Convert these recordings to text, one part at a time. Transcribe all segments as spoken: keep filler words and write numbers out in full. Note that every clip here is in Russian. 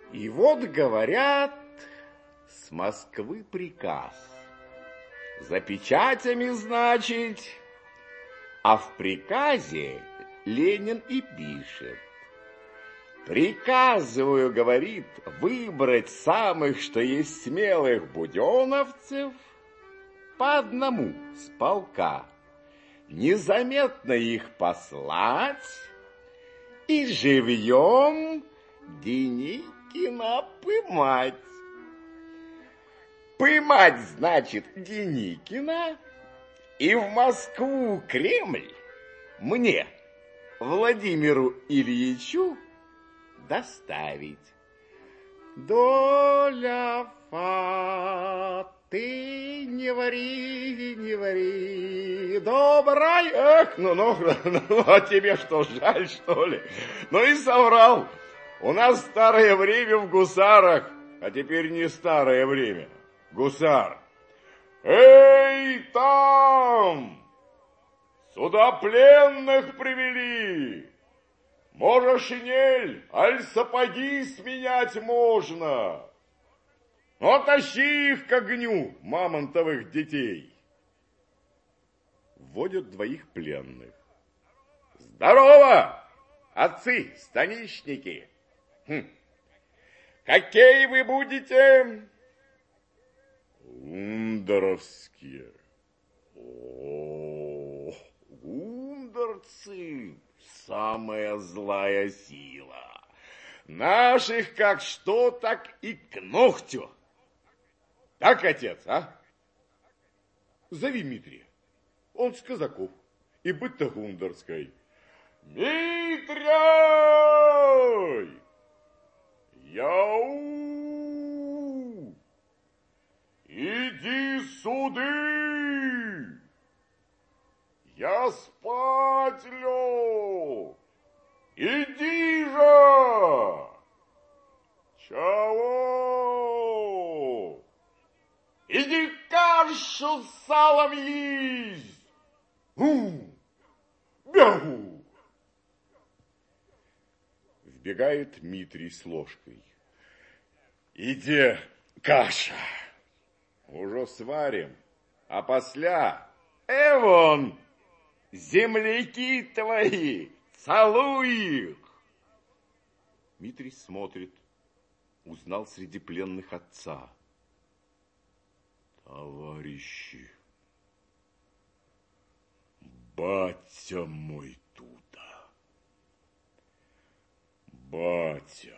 И вот, говорят, с Москвы приказ. За печатями, значит, а в приказе Ленин и пишет. Приказываю, говорит, выбрать самых, что есть смелых буденовцев по одному с полка, незаметно их послать и живьем Деникина пымать. Пымать, значит, Деникина и в Москву, Кремль, мне, Владимиру Ильичу, доставить. Доля фаты, не вари, не вари, добрая. Эх, ну, ну, ну, а тебе что, жаль, что ли? Ну и соврал. У нас старое время в гусарах, а теперь не старое время. Гусар. Эй, там! Сюда пленных привели. Может, шинель, аль сапоги сменять можно. Но тащи их к огню, мамонтовых детей. Вводят двоих пленных. Здорово, отцы, станичники. Хм. Какие вы будете? Гундаровские. О, гундарцы. Самая злая сила. Наших как что, так и к ногтю. Так, отец, а? Зови Митрия. Он с казаков и быт-то гундарской. Митрий! Яу! Иди суды! Я спать лег. Иди же! Чего? Иди кашу с салом есть! У! Бегу! Вбегает Митрий с ложкой. Иди, каша! Уже сварим, а после... Эвон, земляки твои, целуй их. Митрий смотрит, узнал среди пленных отца. Товарищи, батя мой туда. Батя,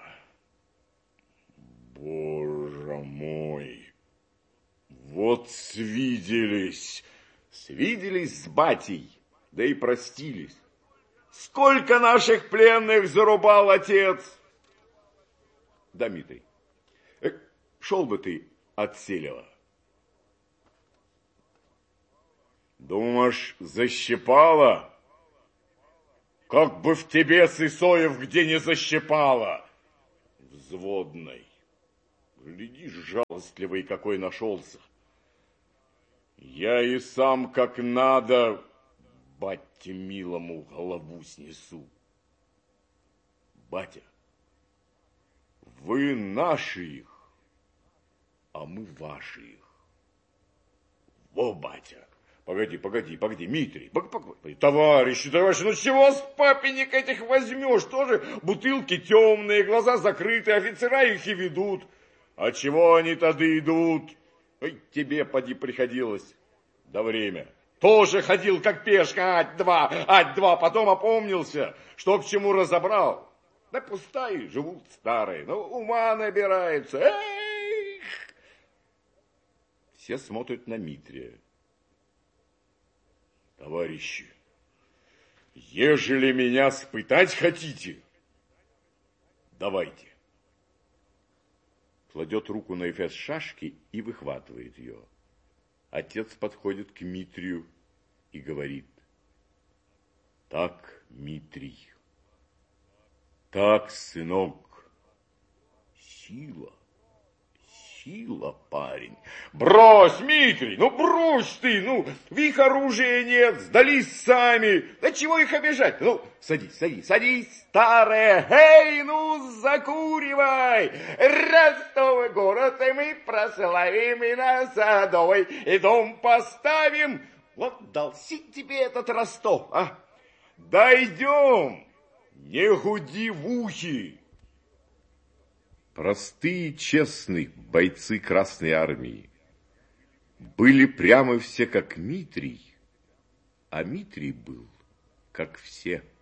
боже мой, вот свиделись. Свиделись с батей, да и простились. Сколько наших пленных зарубал отец? Да, Митрий, э, шел бы ты от Селева. Думаешь, защипало? Как бы в тебе, Сысоев, где не защипало? Взводный. Гляди, жалостливый какой нашелся. Я и сам как надо батя милому голову снесу. Батя, вы наши их, а мы ваши их. Во, батя. Погоди, погоди, погоди, Митрий, погоди, погоди. Товарищи, товарищи, ну чего с папенек этих возьмешь? Тоже бутылки темные, глаза закрыты, офицера их и ведут. А чего они тогда идут? Ой, тебе, поди, приходилось. Да время. Тоже ходил, как пешка, ать-два, ать-два, потом опомнился, что к чему разобрал. Да пустые живут старые, но ума набираются. Эх! Все смотрят на Митрия. Товарищи, ежели меня спытать хотите, давайте. Кладет руку на эфес шашки и выхватывает ее. Отец подходит к Митрию и говорит: так, Митрий, так, сынок, сила, сила, парень. Брось, Митрий, ну брось ты, ну, в их оружия нет, сдались сами. Да чего их обижать? Ну, садись, садись, садись, старая, эй, ну, за закуривай. Ростовый город мы прославим и на Садовой, и дом поставим. Вот дался тебе этот Ростов, а? Дойдем, не гуди в ухи. Простые, честные бойцы Красной Армии были прямо все как Митрий, а Митрий был как все.